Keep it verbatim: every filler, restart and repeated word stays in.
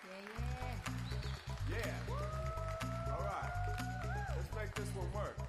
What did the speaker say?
Yeah, yeah. Yeah. All right. Let's make this one work.